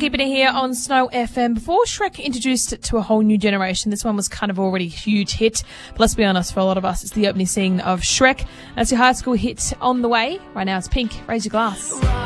keeping it here on Snow FM. Before Shrek introduced it to a whole new generation, this one was kind of already a huge hit. But let's be honest, for a lot of us, it's the opening scene of Shrek. That's your high school hit on the way. Right now it's Pink. Raise your glass.